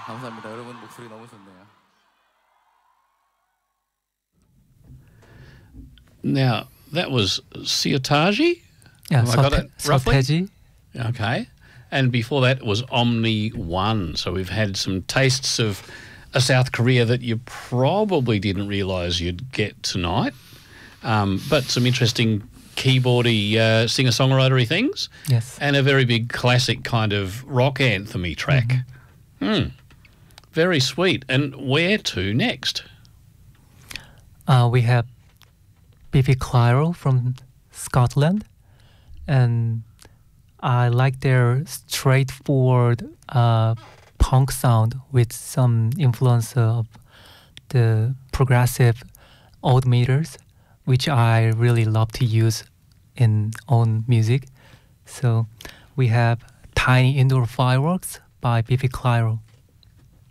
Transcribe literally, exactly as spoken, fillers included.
감사합니다. 여러분 목소리 너무 좋네요. Now, that was Siotage? Yeah, Have I got it roughly? Soteji. Okay. And before that was Omni One. So we've had some tastes of a South Korea that you probably didn't realise you'd get tonight. Um, but some interesting keyboardy uh, singer-songwritery things. Yes. And a very big classic kind of rock anthem-y track. Mm-hmm. Hmm. Very sweet. And where to next? Uh, we have Biffy Clyro from Scotland. And I like their straightforward uh, punk sound with some influence of the progressive old meters, which I really love to use in own music. So we have Tiny Indoor Fireworks by Biffy Clyro.